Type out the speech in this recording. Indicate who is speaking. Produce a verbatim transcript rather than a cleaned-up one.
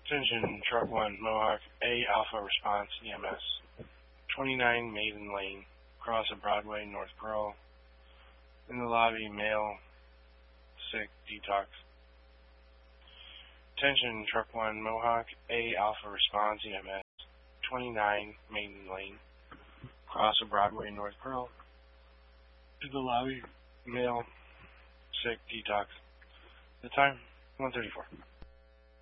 Speaker 1: Attention, Truck one, Mohawk, A Alpha Response, E M S. twenty-nine Maiden Lane, across of Broadway, North Pearl. In the lobby, male, sick, detox. Attention, Truck one, Mohawk, A Alpha Response, E M S. twenty-nine Maiden Lane, across of Broadway, North Pearl. In the lobby, male, sick, detox. The time, one thirty-four.